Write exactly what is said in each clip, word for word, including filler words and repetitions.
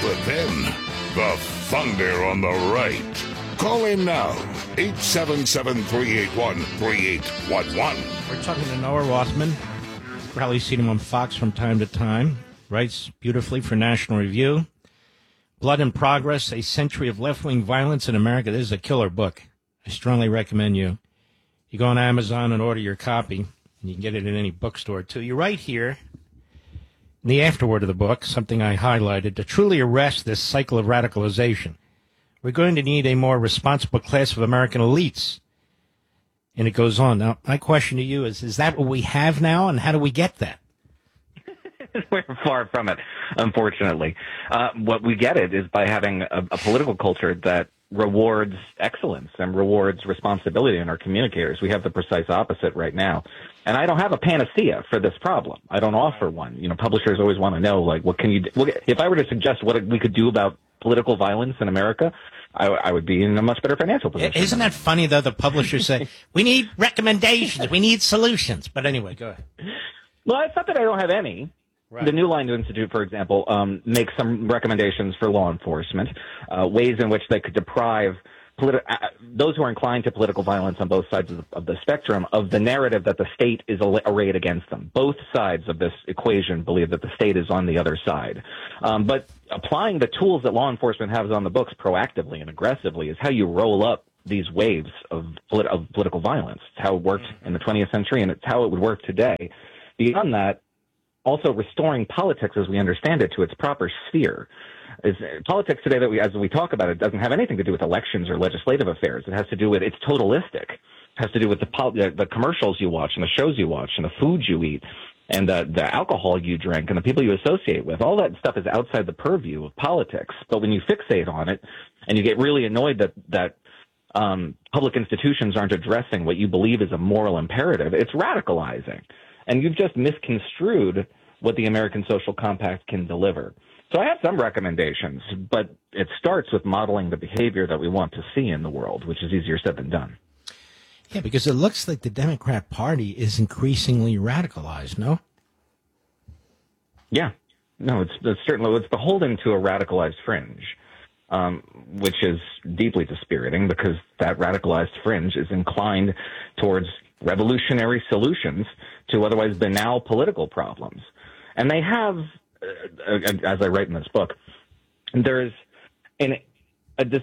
But then, the thunder on the right. Call in now, eight seven seven, three eight one, three eight one one. We're talking to Noah Rothman. You've probably seen him on Fox from time to time. Writes beautifully for National Review. Blood and Progress, A Century of Left-Wing Violence in America. This is a killer book. I strongly recommend you. You go on Amazon and order your copy, and you can get it in any bookstore, too. You write here, in the afterword of the book, something I highlighted, to truly arrest this cycle of radicalization, we're going to need a more responsible class of American elites. And it goes on. Now, my question to you is, is that what we have now, and how do we get that? We're far from it, unfortunately. Uh, what we get it is by having a, a political culture that rewards excellence and rewards responsibility in our communicators. We have the precise opposite right now. And I don't have a panacea for this problem. I don't offer one. You know, publishers always want to know, like, what can you do? If I were to suggest what we could do about political violence in America, I, I would be in a much better financial position. Isn't that funny, though? The publishers say, we need recommendations, we need solutions. But anyway, go ahead. Well, it's not that I don't have any. Right. The New Line Institute, for example, um, makes some recommendations for law enforcement, uh, ways in which they could deprive politi- uh, those who are inclined to political violence on both sides of the, of the spectrum of the narrative that the state is arrayed against them. Both sides of this equation believe that the state is on the other side. Um, but applying the tools that law enforcement has on the books proactively and aggressively is how you roll up these waves of, polit- of political violence. It's how it worked in the twentieth century, and it's how it would work today. Beyond that, also restoring politics as we understand it to its proper sphere. Is, politics today, that we, as we talk about it, doesn't have anything to do with elections or legislative affairs. It has to do with, it's totalistic. It has to do with the, the, the commercials you watch and the shows you watch and the food you eat and the, the alcohol you drink and the people you associate with. All that stuff is outside the purview of politics. But when you fixate on it and you get really annoyed that, that um, public institutions aren't addressing what you believe is a moral imperative, it's radicalizing. And you've just misconstrued what the American Social Compact can deliver. So I have some recommendations, but it starts with modeling the behavior that we want to see in the world, which is easier said than done. Yeah, because it looks like the Democrat Party is increasingly radicalized, no? Yeah. No, it's, it's certainly, it's beholden to a radicalized fringe, um, which is deeply dispiriting because that radicalized fringe is inclined towards revolutionary solutions to otherwise banal political problems. And they have, uh, as I write in this book, there's an, a, this,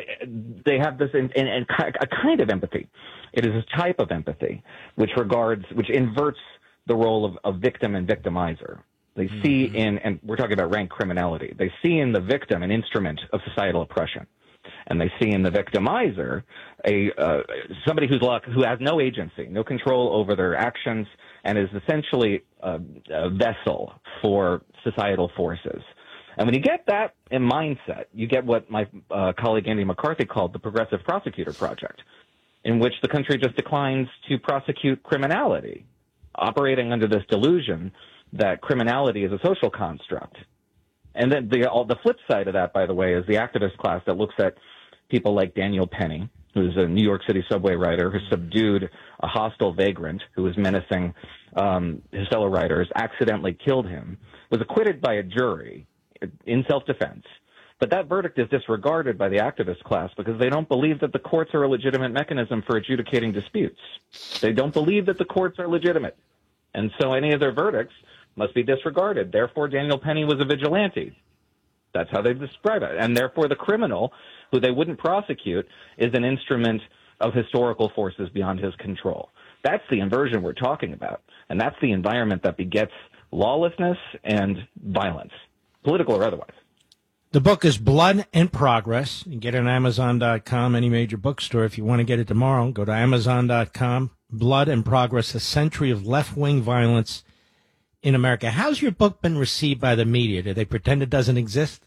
they have this in, in, in a kind of empathy. It is a type of empathy which regards, which inverts the role of, of victim and victimizer. They mm-hmm. see in, and we're talking about rank criminality, they see in the victim an instrument of societal oppression. And they see in the victimizer a uh, somebody who's luck, who has no agency, no control over their actions, and is essentially a, a vessel for societal forces. And when you get that in mindset, you get what my uh, colleague Andy McCarthy called the Progressive Prosecutor Project, in which the country just declines to prosecute criminality, operating under this delusion that criminality is a social construct. And then the all, the flip side of that, by the way, is the activist class that looks at people like Daniel Penny, who's a New York City subway writer who subdued a hostile vagrant who was menacing um, his fellow writers, accidentally killed him, was acquitted by a jury in self-defense. But that verdict is disregarded by the activist class because they don't believe that the courts are a legitimate mechanism for adjudicating disputes. They don't believe that the courts are legitimate. And so any of their verdicts must be disregarded. Therefore, Daniel Penny was a vigilante. That's how they describe it. And therefore, the criminal, who they wouldn't prosecute, is an instrument of historical forces beyond his control. That's the inversion we're talking about. And that's the environment that begets lawlessness and violence, political or otherwise. The book is Blood and Progress. You can get it on Amazon dot com, any major bookstore. If you want to get it tomorrow, go to Amazon dot com. Blood and Progress, A Century of Left-Wing Violence in America. How's your book been received by the media? Do they pretend it doesn't exist?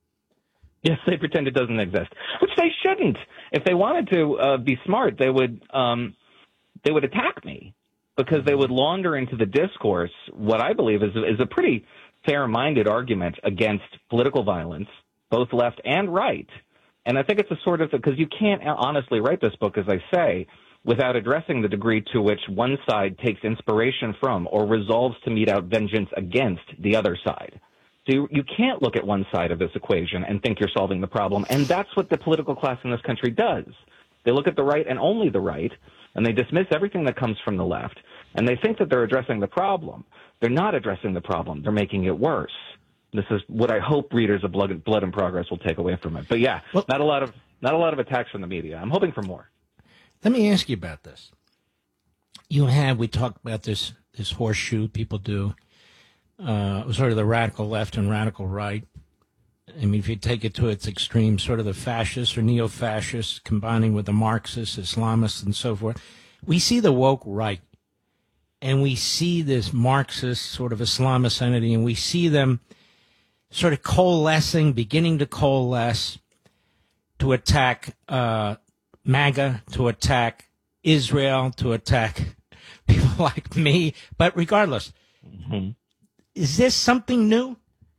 Yes, they pretend it doesn't exist, which they shouldn't. If they wanted to uh, be smart, they would um, they would attack me because they would launder into the discourse what I believe is, is a pretty fair-minded argument against political violence, both left and right. And I think it's a sort of, because you can't honestly write this book, as I say, without addressing the degree to which one side takes inspiration from or resolves to mete out vengeance against the other side. So you, you can't look at one side of this equation and think you're solving the problem. And that's what the political class in this country does. They look at the right and only the right, and they dismiss everything that comes from the left. And they think that they're addressing the problem. They're not addressing the problem. They're making it worse. This is what I hope readers of Blood, Blood and Progress will take away from it. But yeah, well, not a lot of not a lot of attacks from the media. I'm hoping for more. Let me ask you about this. You have, we talked about this, this horseshoe people do, uh, sort of the radical left and radical right. I mean, if you take it to its extreme, sort of the fascists or neo-fascists combining with the Marxists, Islamists, and so forth. We see the woke right, and we see this Marxist sort of Islamist entity, and we see them sort of coalescing, beginning to coalesce to attack uh, MAGA, to attack Israel, to attack people like me. But regardless, mm-hmm. is this something new?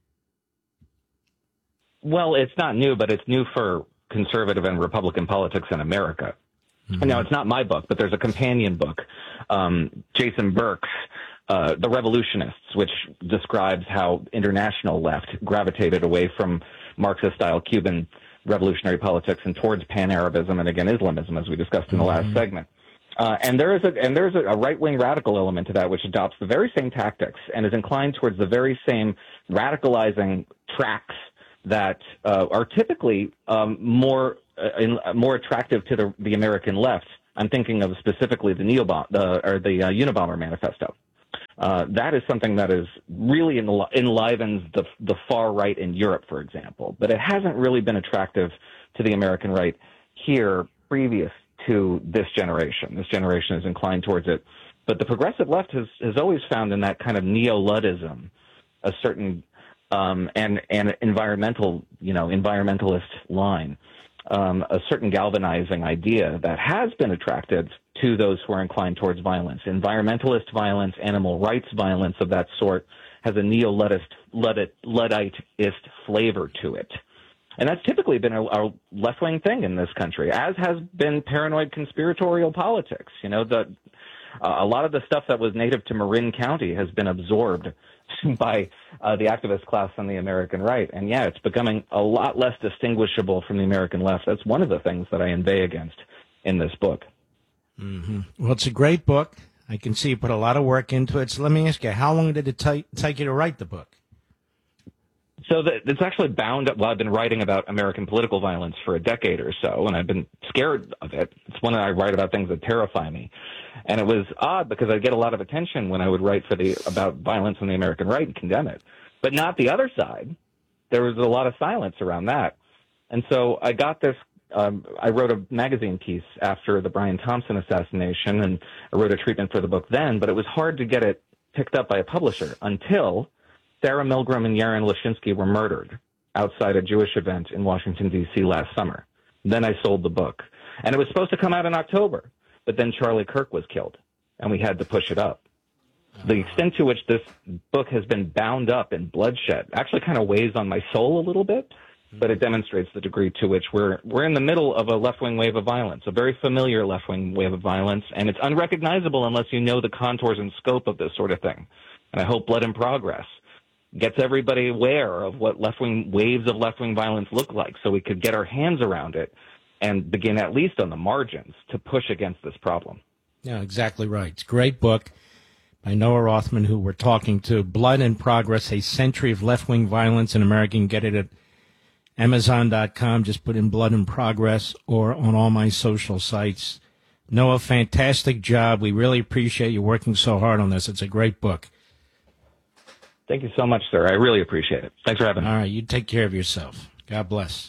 Well, it's not new, but it's new for conservative and Republican politics in America. Mm-hmm. Now, it's not my book, but there's a companion book, um, Jason Burke's uh, The Revolutionists, which describes how international left gravitated away from Marxist-style Cuban revolutionary politics and towards pan-Arabism and, again, Islamism, as we discussed in the last mm-hmm. segment. Uh, and there is a and there's a, a right-wing radical element to that, which adopts the very same tactics and is inclined towards the very same radicalizing tracks that uh, are typically um, more uh, in, uh, more attractive to the, the American left. I'm thinking of specifically the Neobom- the, or the uh, Unabomber Manifesto. Uh, that is something that is really enli- enlivens the the far right in Europe, for example. But it hasn't really been attractive to the American right here previous to this generation. This generation is inclined towards it. But the progressive left has, has always found in that kind of neo-Luddism a certain um, and and environmental, you know, environmentalist line, um, a certain galvanizing idea that has been attractive to those who are inclined towards violence. Environmentalist violence, animal rights violence of that sort has a neo-Luddist, Ludditeist flavor to it. And that's typically been a, a left-wing thing in this country, as has been paranoid conspiratorial politics. You know, the, uh, a lot of the stuff that was native to Marin County has been absorbed by uh, the activist class on the American right. And yeah, it's becoming a lot less distinguishable from the American left. That's one of the things that I inveigh against in this book. Mm-hmm. Well, it's a great book. I can see you put a lot of work into it. So let me ask you, how long did it take, take you to write the book? So the, it's actually bound up. Well, I've been writing about American political violence for a decade or so, and I've been scared of it. It's when I write about things that terrify me. And it was odd because I get a lot of attention when I would write for the about violence on the American right and condemn it, but not the other side. There was a lot of silence around that. And so I got this. Um, I wrote a magazine piece after the Brian Thompson assassination, and I wrote a treatment for the book then, but it was hard to get it picked up by a publisher until Sarah Milgram and Yaron Lashinsky were murdered outside a Jewish event in Washington, D C last summer. Then I sold the book. And it was supposed to come out in October, but then Charlie Kirk was killed, and we had to push it up. The extent to which this book has been bound up in bloodshed actually kind of weighs on my soul a little bit, but it demonstrates the degree to which we're we're in the middle of a left-wing wave of violence, a very familiar left-wing wave of violence, and it's unrecognizable unless you know the contours and scope of this sort of thing. And I hope Blood and Progress gets everybody aware of what left-wing waves of left-wing violence look like so we could get our hands around it and begin at least on the margins to push against this problem. Yeah, exactly right. It's a great book by Noah Rothman, who we're talking to. Blood and Progress, A Century of Left-Wing Violence in America. You can get it at Amazon dot com. Just put in Blood and Progress, or on all my social sites. Noah, fantastic job. We really appreciate you working so hard on this. It's a great book. Thank you so much, sir. I really appreciate it. Thanks for having me. All right, you take care of yourself. God bless.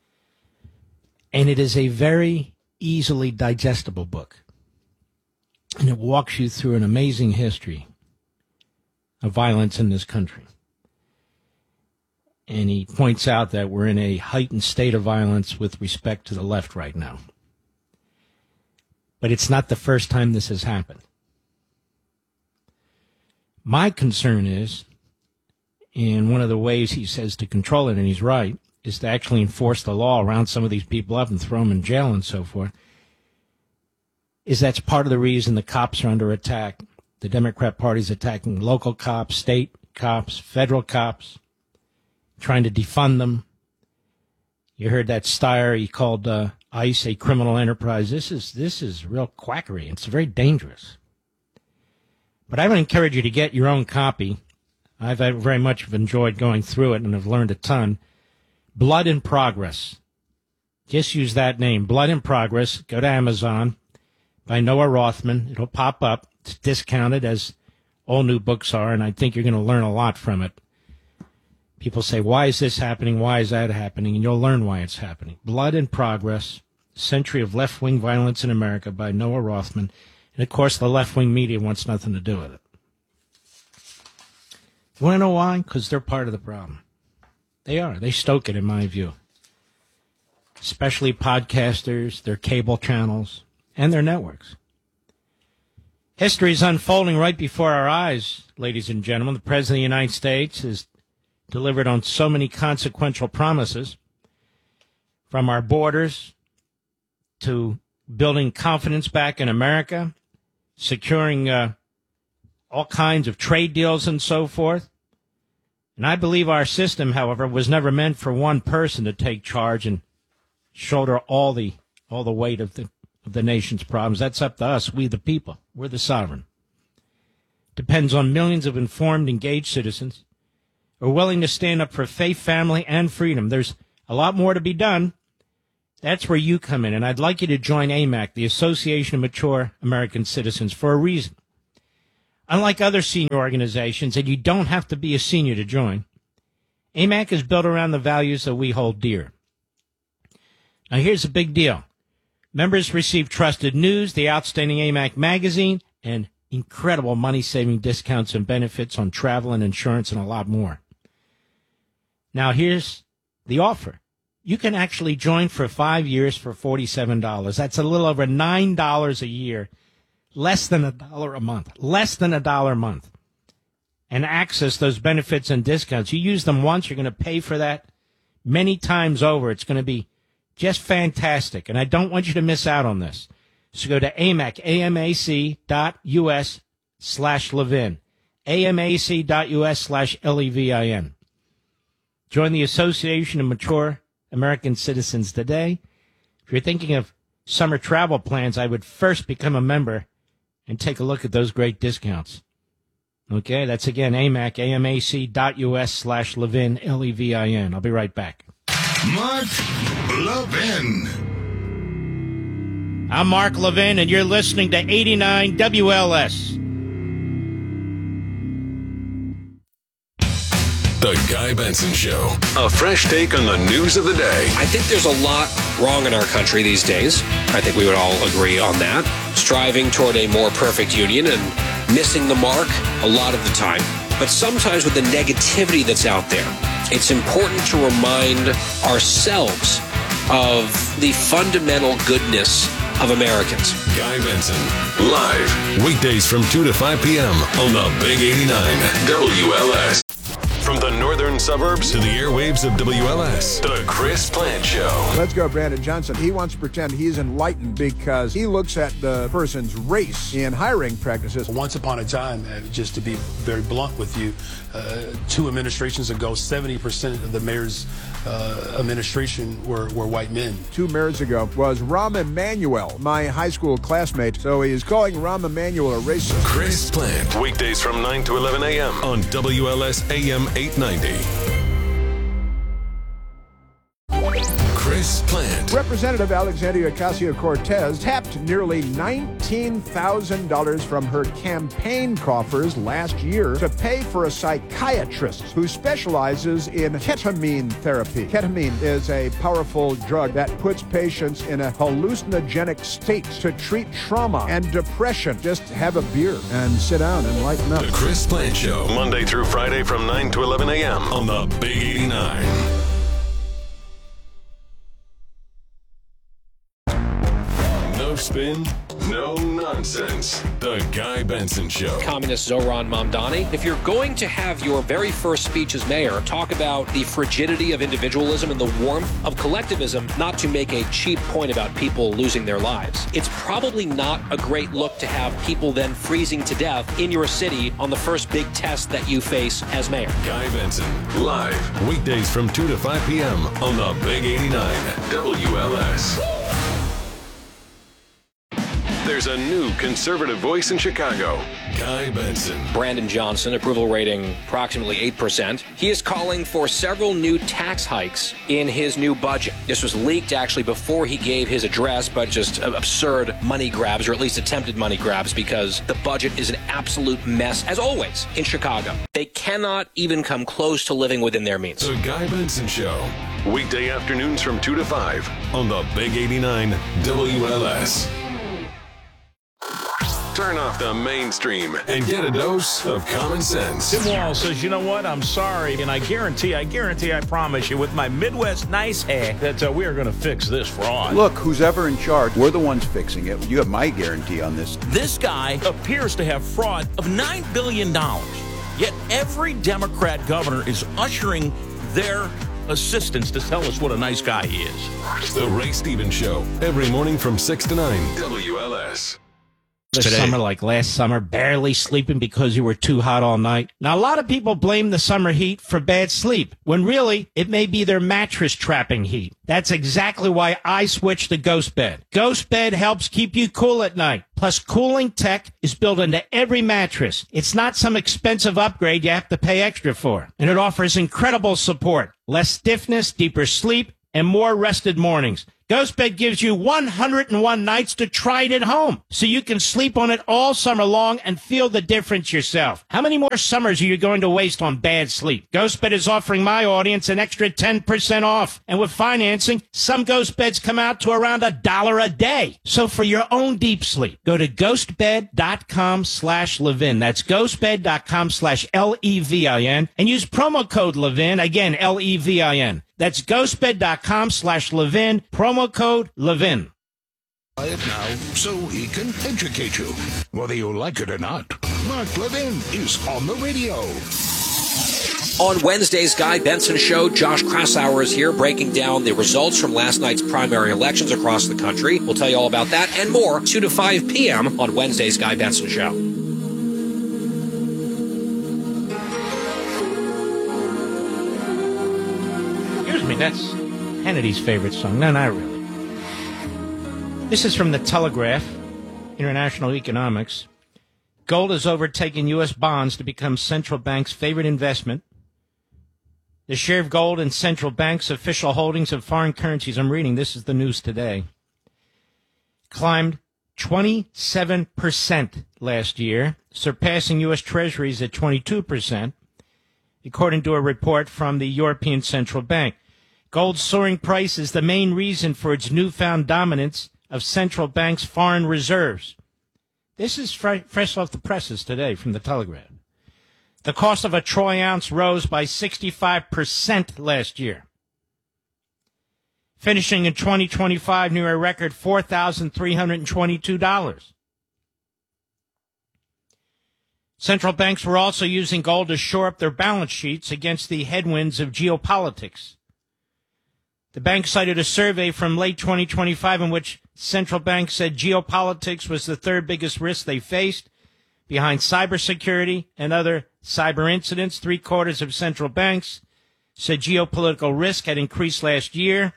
And it is a very easily digestible book. And it walks you through an amazing history of violence in this country. And he points out that we're in a heightened state of violence with respect to the left right now. But it's not the first time this has happened. My concern is, and one of the ways he says to control it, and he's right, is to actually enforce the law around some of these people up and throw them in jail and so forth, is that's part of the reason the cops are under attack. The Democrat Party's attacking local cops, state cops, federal cops. trying to defund them. You heard that Steyer, he called uh, ICE a criminal enterprise. This is this is real quackery. It's very dangerous. But I would encourage you to get your own copy. I've very much enjoyed going through it and have learned a ton. Blood in Progress. Just use that name, Blood in Progress. Go to Amazon, by Noah Rothman. It'll pop up. It's discounted, as all new books are, and I think you're going to learn a lot from it. People say, why is this happening? Why is that happening? And you'll learn why it's happening. Blood in Progress, Century of Left-Wing Violence in America by Noah Rothman. And, of course, the left-wing media wants nothing to do with it. You want to know why? Because they're part of the problem. They are. They stoke it, in my view. Especially podcasters, their cable channels, and their networks. History is unfolding right before our eyes, ladies and gentlemen. The President of the United States has delivered on so many consequential promises, from our borders to building confidence back in America, securing uh, all kinds of trade deals and so forth. And I believe our system, however, was never meant for one person to take charge and shoulder all the all the weight of the of the nation's problems. That's up to us, we the people. We're the sovereign. Depends on millions of informed, engaged citizens who are willing to stand up for faith, family, and freedom. There's a lot more to be done. That's where you come in, and I'd like you to join A M A C, the Association of Mature American Citizens, for a reason. Unlike other senior organizations, and you don't have to be a senior to join, A M A C is built around the values that we hold dear. Now, here's a big deal. Members receive trusted news, the outstanding A M A C magazine, and incredible money-saving discounts and benefits on travel and insurance and a lot more. Now, here's the offer. You can actually join for five years for forty-seven dollars. That's a little over nine dollars a year, less than a dollar a month, less than a dollar a month, and access those benefits and discounts. You use them once, you're going to pay for that many times over. It's going to be just fantastic, and I don't want you to miss out on this. So go to AMAC, A-M-A-C dot U-S slash Levin, A-M-A-C dot U-S slash L E V I N. Join the Association of Mature American Citizens today. If you're thinking of summer travel plans, I would first become a member and take a look at those great discounts. Okay, that's again AMAC, A-M-A-C dot U-S slash Levin, L E V I N. I'll be right back. Mark Levin. I'm Mark Levin, and you're listening to eighty-nine W L S. The Guy Benson Show. A fresh take on the news of the day. I think there's a lot wrong in our country these days. I think we would all agree on that. Striving toward a more perfect union and missing the mark a lot of the time. But sometimes with the negativity that's out there, it's important to remind ourselves of the fundamental goodness of Americans. Guy Benson, live, weekdays from two to five p.m. on the Big eighty-nine W L S. From the northern suburbs to the airwaves of W L S, the Chris Plant Show. Let's go, Brandon Johnson. He wants to pretend he's enlightened because he looks at the person's race in hiring practices. Once upon a time, uh, just to be very blunt with you, uh, two administrations ago, seventy percent of the mayor's uh, administration were, were white men. Two mayors ago was Rahm Emanuel, my high school classmate. So he is calling Rahm Emanuel a racist. Chris Plant, weekdays from nine to eleven a.m. on W L S A M eight ninety. Chris Plant. Representative Alexandria Ocasio-Cortez tapped nearly nineteen thousand dollars from her campaign coffers last year to pay for a psychiatrist who specializes in ketamine therapy. Ketamine is a powerful drug that puts patients in a hallucinogenic state to treat trauma and depression. Just have a beer and sit down and lighten up. The Chris Plant Show, Monday through Friday from nine to eleven a.m. on the Big eighty-nine. No spin, no nonsense. The Guy Benson Show. Communist Zoran Mamdani. If you're going to have your very first speech as mayor talk about the frigidity of individualism and the warmth of collectivism, not to make a cheap point about people losing their lives, it's probably not a great look to have people then freezing to death in your city on the first big test that you face as mayor. Guy Benson, live, weekdays from two to five p.m. on the Big eighty-nine W L S. There's a new conservative voice in Chicago, Guy Benson. Brandon Johnson, approval rating approximately eight percent. He is calling for several new tax hikes in his new budget. This was leaked actually before he gave his address, but just absurd money grabs, or at least attempted money grabs, because the budget is an absolute mess, as always, in Chicago. They cannot even come close to living within their means. The Guy Benson Show, weekday afternoons from two to five on the Big eighty-nine W L S. Turn off the mainstream and get a dose of common sense. Tim Wall says, you know what, I'm sorry, and I guarantee, I guarantee, I promise you, with my Midwest nice hair, that uh, we are going to fix this fraud. Look, who's ever in charge, we're the ones fixing it. You have my guarantee on this. This guy appears to have fraud of nine billion dollars, yet every Democrat governor is ushering their assistants to tell us what a nice guy he is. The Ray Stevens Show, every morning from six to nine, W L S. This Today. summer, like last summer, barely sleeping because you were too hot all night. Now, a lot of people blame the summer heat for bad sleep, when really, it may be their mattress trapping heat. That's exactly why I switched to Ghost Bed. Ghost Bed helps keep you cool at night. Plus, cooling tech is built into every mattress. It's not some expensive upgrade you have to pay extra for. And it offers incredible support, less stiffness, deeper sleep, and more rested mornings. GhostBed gives you one hundred one nights to try it at home, so you can sleep on it all summer long and feel the difference yourself. How many more summers are you going to waste on bad sleep? GhostBed is offering my audience an extra ten percent off, and with financing, some GhostBeds come out to around a dollar a day. So for your own deep sleep, go to ghostbed.com slash Levin. That's ghostbed.com slash L E V I N, and use promo code Levin, again, L E V I N. That's ghostbed.com slash Levin, promo code Levin. It now so he can educate you, whether you like it or not. Mark Levin is on the radio. On Wednesday's Guy Benson Show, Josh Krausauer is here breaking down the results from last night's primary elections across the country. We'll tell you all about that and more, two to five p.m. on Wednesday's Guy Benson Show. Excuse me, that's Hannity's favorite song. No, not really. This is from the Telegraph, International Economics. Gold has overtaken U S bonds to become central bank's favorite investment. The share of gold in central banks' official holdings of foreign currencies, I'm reading, this is the news today, climbed twenty-seven percent last year, surpassing U S Treasuries at twenty-two percent, according to a report from the European Central Bank. Gold's soaring price is the main reason for its newfound dominance of central banks' foreign reserves. This is fre- fresh off the presses today from the Telegraph. The cost of a troy ounce rose by sixty-five percent last year, finishing in twenty twenty-five near a record four thousand three hundred twenty-two dollars. Central banks were also using gold to shore up their balance sheets against the headwinds of geopolitics. The bank cited a survey from late twenty twenty-five in which central banks said geopolitics was the third biggest risk they faced, behind cybersecurity and other cyber incidents. Three quarters of central banks said geopolitical risk had increased last year.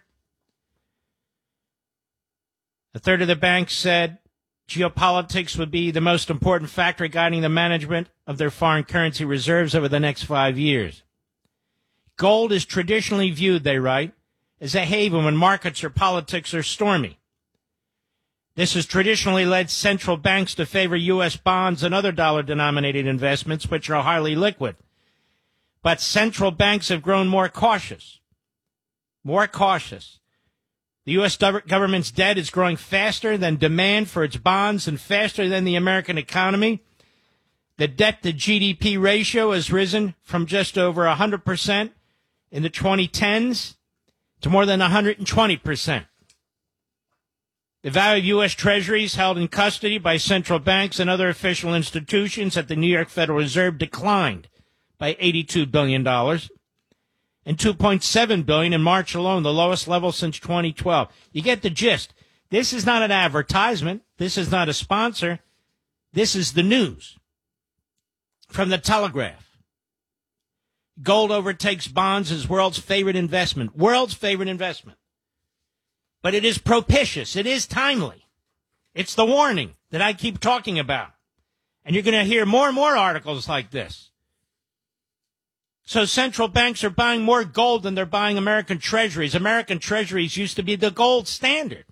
A third of the banks said geopolitics would be the most important factor guiding the management of their foreign currency reserves over the next five years. Gold is traditionally viewed, they write, as a haven when markets or politics are stormy. This has traditionally led central banks to favor U S bonds and other dollar-denominated investments, which are highly liquid. But central banks have grown more cautious. More cautious. The U S government's debt is growing faster than demand for its bonds and faster than the American economy. The debt-to-G D P ratio has risen from just over one hundred percent in the twenty tens to more than one hundred twenty percent. The value of U S. Treasuries held in custody by central banks and other official institutions at the New York Federal Reserve declined by eighty-two billion dollars and two point seven billion dollars in March alone, the lowest level since twenty twelve. You get the gist. This is not an advertisement. This is not a sponsor. This is the news from the Telegraph. Gold overtakes bonds as world's favorite investment. World's favorite investment. But it is propitious. It is timely. It's the warning that I keep talking about. And you're going to hear more and more articles like this. So central banks are buying more gold than they're buying American treasuries. American treasuries used to be the gold standard.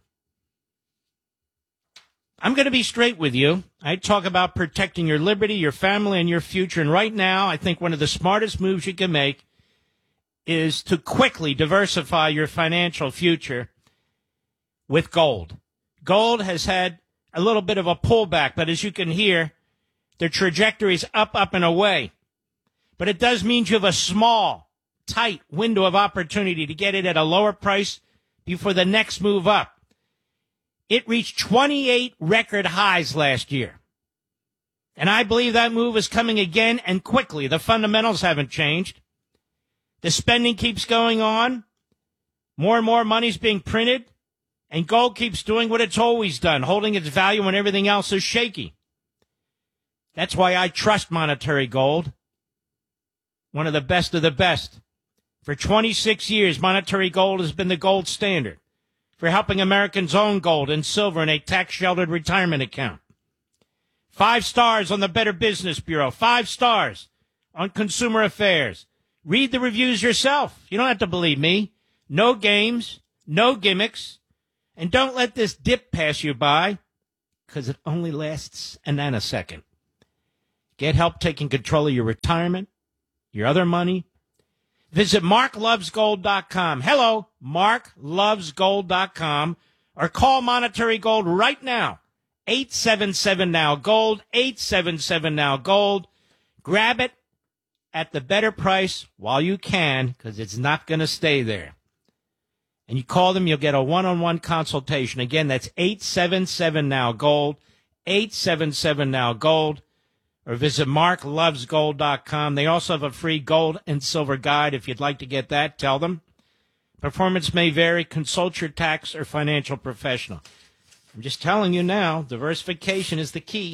I'm going to be straight with you. I talk about protecting your liberty, your family, and your future. And right now, I think one of the smartest moves you can make is to quickly diversify your financial future with gold. Gold has had a little bit of a pullback, but as you can hear, their trajectory is up, up, and away. But it does mean you have a small, tight window of opportunity to get it at a lower price before the next move up. It reached twenty-eight record highs last year. And I believe that move is coming again and quickly. The fundamentals haven't changed. The spending keeps going on. More and more money's being printed. And gold keeps doing what it's always done, holding its value when everything else is shaky. That's why I trust Monetary Gold. One of the best of the best. For twenty-six years, Monetary Gold has been the gold standard for helping Americans own gold and silver in a tax-sheltered retirement account. Five stars on the Better Business Bureau. Five stars on Consumer Affairs. Read the reviews yourself. You don't have to believe me. No games, no gimmicks. And don't let this dip pass you by, because it only lasts a nanosecond. Get help taking control of your retirement, your other money. Visit mark loves gold dot com. Hello, mark loves gold dot com. Or call Monetary Gold right now. eight seven seven now gold, eight seven seven now gold. Grab it at the better price while you can, because it's not going to stay there. And you call them, you'll get a one-on-one consultation. Again, that's eight seven seven now gold, eight seven seven now gold, or visit mark loves gold dot com. They also have a free gold and silver guide. If you'd like to get that, tell them. Performance may vary. Consult your tax or financial professional. I'm just telling you now, diversification is the key.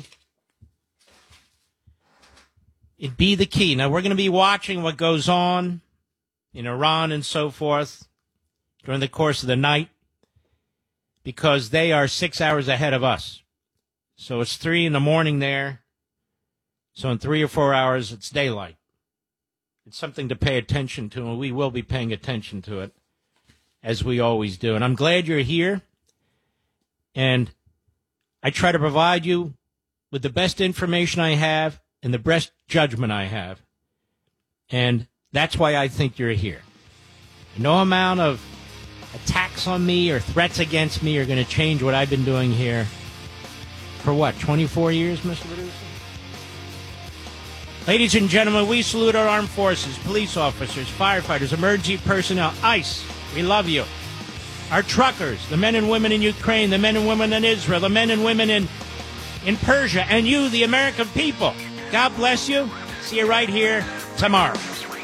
It'd be the key. Now, we're going to be watching what goes on in Iran and so forth during the course of the night, because they are six hours ahead of us. So it's three in the morning there. So in three or four hours, it's daylight. It's something to pay attention to, and we will be paying attention to it, as we always do. And I'm glad you're here. And I try to provide you with the best information I have and the best judgment I have. And that's why I think you're here. No amount of attacks on me or threats against me are going to change what I've been doing here for what, twenty-four years, Mister Producer? Ladies and gentlemen, we salute our armed forces, police officers, firefighters, emergency personnel, ICE. We love you. Our truckers, the men and women in Ukraine, the men and women in Israel, the men and women in, in Persia, and you, the American people. God bless you. See you right here tomorrow.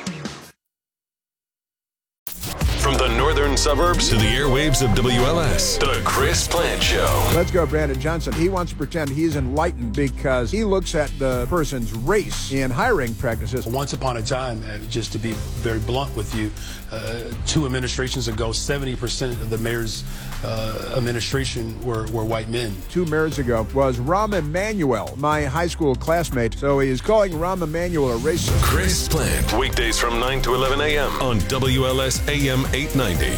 From the northern suburbs to the airwaves of W L S, The Chris Plante Show. Let's go, Brandon Johnson. He wants to pretend he's enlightened because he looks at the person's race in hiring practices. Once upon a time, uh, just to be very blunt with you, uh, two administrations ago, seventy percent of the mayor's uh, administration were, were white men. Two mayors ago was Rahm Emanuel, my high school classmate. So he is calling Rahm Emanuel a racist. Chris Plante, weekdays from nine to eleven a.m. on W L S A M eight ninety.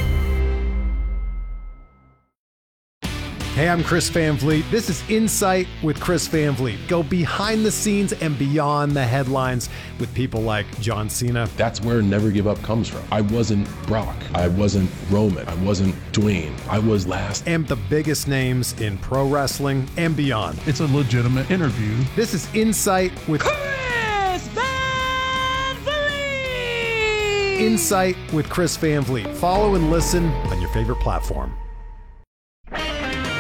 Hey, I'm Chris Van Vliet. This is Insight with Chris Van Vliet. Go behind the scenes and beyond the headlines with people like John Cena. That's where Never Give Up comes from. I wasn't Brock. I wasn't Roman. I wasn't Dwayne. I was last. And the biggest names in pro wrestling and beyond. It's a legitimate interview. This is Insight with Chris Van Vliet. Insight with Chris Van Vliet. Follow and listen on your favorite platform.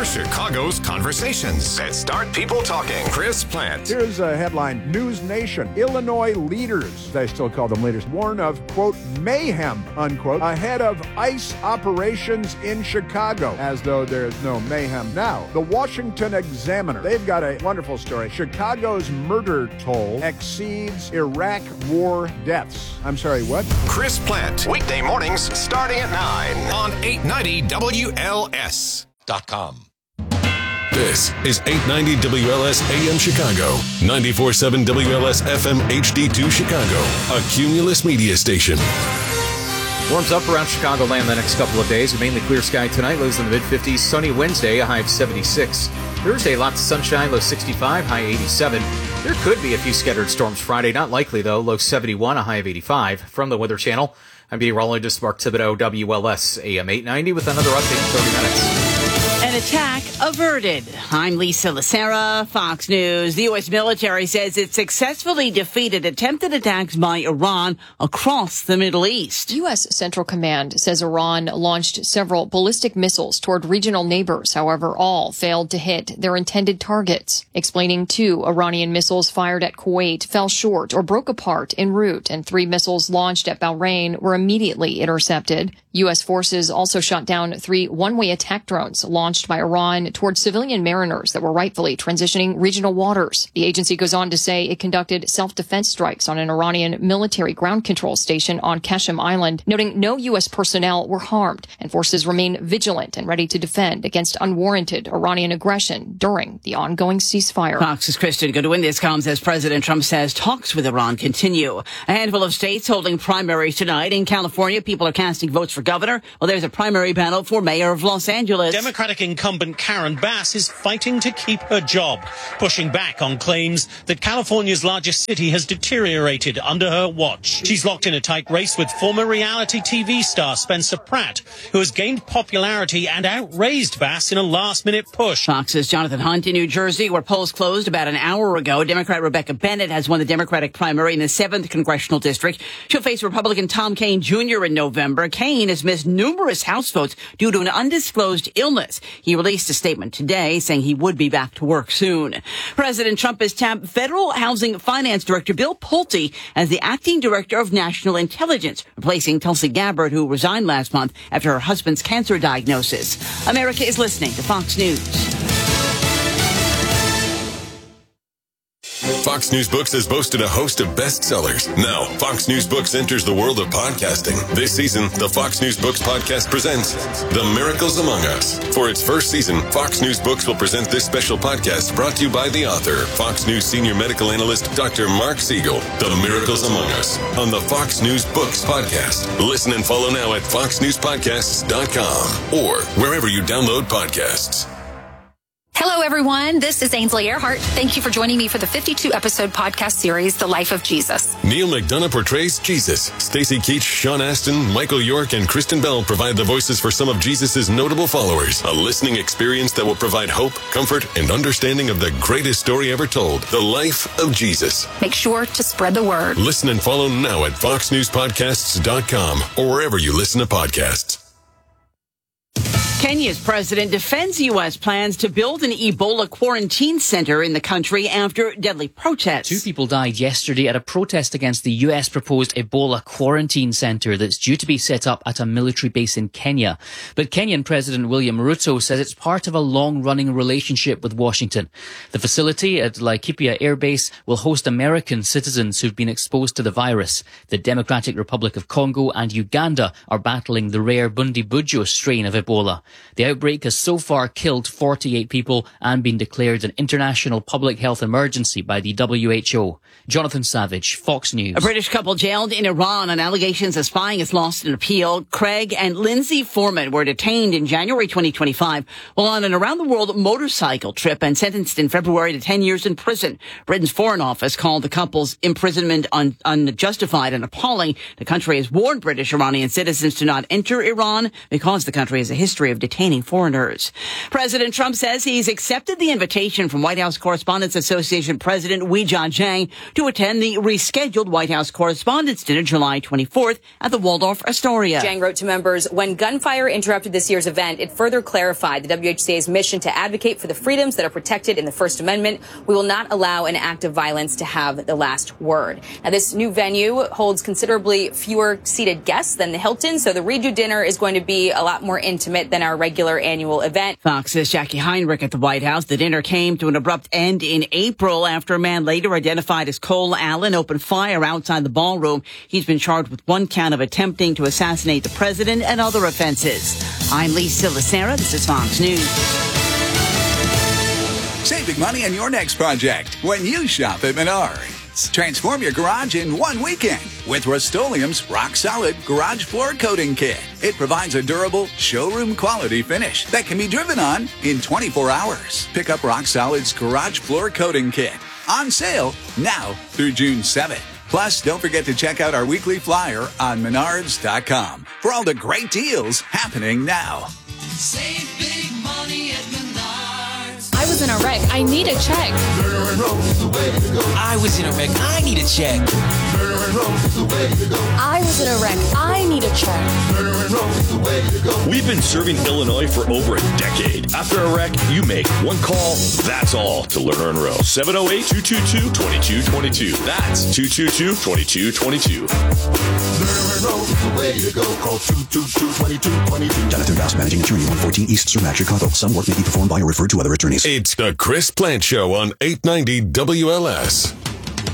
Chicago's conversations that start people talking. Chris Plant. Here's a headline. News Nation. Illinois leaders, they still call them leaders, warn of, quote, mayhem, unquote, ahead of ICE operations in Chicago, as though there's no mayhem now. The Washington Examiner, they've got a wonderful story. Chicago's murder toll exceeds Iraq war deaths. I'm sorry, what? Chris Plant. Weekday mornings starting at nine on eight ninety W L S dot com. This is eight ninety W L S A M Chicago, ninety-four point seven W L S F M H D two Chicago, a Cumulus media station. Warms up around Chicagoland the next couple of days. A mainly clear sky tonight, lows in the mid-fifties. Sunny Wednesday, a high of seventy-six. Thursday, lots of sunshine, low sixty-five, high eighty-seven. There could be a few scattered storms Friday, not likely though, low seventy-one, a high of eighty-five. From the Weather Channel, I'm meteorologist Mark Thibodeau, W L S A M eight ninety with another update in thirty minutes. An attack averted. I'm Lisa Lacera, Fox News. The U S military says it successfully defeated attempted attacks by Iran across the Middle East. U S Central Command says Iran launched several ballistic missiles toward regional neighbors. However, all failed to hit their intended targets, explaining two Iranian missiles fired at Kuwait fell short or broke apart en route, and three missiles launched at Bahrain were immediately intercepted. U S forces also shot down three one-way attack drones launched by Iran towards civilian mariners that were rightfully transitioning regional waters. The agency goes on to say it conducted self-defense strikes on an Iranian military ground control station on Qasem Island, noting no U S personnel were harmed, and forces remain vigilant and ready to defend against unwarranted Iranian aggression during the ongoing ceasefire. Fox's Kristen Goodwin. This comes as President Trump says talks with Iran continue. A handful of states holding primaries tonight. In California, people are casting votes for governor. Well, there's a primary battle for mayor of Los Angeles. Democratic incumbent Karen Bass is fighting to keep her job, pushing back on claims that California's largest city has deteriorated under her watch. She's locked in a tight race with former reality T V star Spencer Pratt, who has gained popularity and outraised Bass in a last-minute push. Fox's Jonathan Hunt in New Jersey, where polls closed about an hour ago. Democrat Rebecca Bennett has won the Democratic primary in the seventh Congressional District. She'll face Republican Tom Kean Junior in November. Kean has missed numerous House votes due to an undisclosed illness. He released a statement today saying he would be back to work soon. President Trump has tapped Federal Housing Finance Director Bill Pulte as the acting director of national intelligence, replacing Tulsi Gabbard, who resigned last month after her husband's cancer diagnosis. America is listening to Fox News. Fox News Books has boasted a host of bestsellers. Now, Fox News Books enters the world of podcasting. This season, the Fox News Books podcast presents The Miracles Among Us. For its first season, Fox News Books will present this special podcast brought to you by the author, Fox News senior medical analyst, Doctor Mark Siegel. The Miracles Among Us on the Fox News Books podcast. Listen and follow now at fox news podcasts dot com or wherever you download podcasts. Hello, everyone. This is Ainsley Earhart. Thank you for joining me for the fifty-two episode podcast series, The Life of Jesus. Neil McDonough portrays Jesus. Stacey Keach, Sean Astin, Michael York, and Kristen Bell provide the voices for some of Jesus' notable followers. A listening experience that will provide hope, comfort, and understanding of the greatest story ever told, the life of Jesus. Make sure to spread the word. Listen and follow now at fox news podcasts dot com or wherever you listen to podcasts. Kenya's president defends U S plans to build an Ebola quarantine center in the country after deadly protests. Two people died yesterday at a protest against the U S proposed Ebola quarantine center that's due to be set up at a military base in Kenya. But Kenyan President William Ruto says it's part of a long-running relationship with Washington. The facility at Laikipia Air Base will host American citizens who've been exposed to the virus. The Democratic Republic of Congo and Uganda are battling the rare Bundibugyo strain of Ebola. The outbreak has so far killed forty-eight people and been declared an international public health emergency by the W H O. Jonathan Savage, Fox News. A British couple jailed in Iran on allegations of spying has lost an appeal. Craig and Lindsay Foreman were detained in January twenty twenty-five while on an around-the-world motorcycle trip and sentenced in February to ten years in prison. Britain's Foreign Office called the couple's imprisonment un- unjustified and appalling. The country has warned British Iranian citizens to not enter Iran because the country has a history of detaining foreigners. President Trump says he's accepted the invitation from White House Correspondents Association President Wei-Jian Zhang to attend the rescheduled White House Correspondents' Dinner July twenty-fourth at the Waldorf Astoria. Zhang wrote to members, when gunfire interrupted this year's event, it further clarified the W H C A's mission to advocate for the freedoms that are protected in the First Amendment. We will not allow an act of violence to have the last word. Now, this new venue holds considerably fewer seated guests than the Hilton, so the redo dinner is going to be a lot more intimate than our regular annual event. Fox's Jackie Heinrich at the White House. The dinner came to an abrupt end in April after a man later identified as Cole Allen opened fire outside the ballroom. He's been charged with one count of attempting to assassinate the president and other offenses. I'm Lisa Lacera. This is Fox News. Saving money on your next project when you shop at Menards. Transform your garage in one weekend with Rust-Oleum's Rock Solid Garage Floor Coating Kit. It provides a durable, showroom quality finish that can be driven on in twenty-four hours. Pick up Rock Solid's Garage Floor Coating Kit. On sale now through June seventh. Plus, don't forget to check out our weekly flyer on menards dot com for all the great deals happening now. Save big money at Menards. I was in a wreck. I need a check. I was in a wreck. I need a check. I was in a wreck. I need a check. We've been serving Illinois for over a decade. After a wreck, you make one call, that's all, to Lerner and Rowe. seven oh eight, two two two, two two two two. That's two two two, two two two two. Lerner and Rowe is the way to go. Call two two two, two two two two. Jonathan Rouse, Managing Attorney, one fourteen East Sumac, Chicago. Some work may be performed by or referred to other attorneys. It's the Chris Plant Show on eight ninety W L S.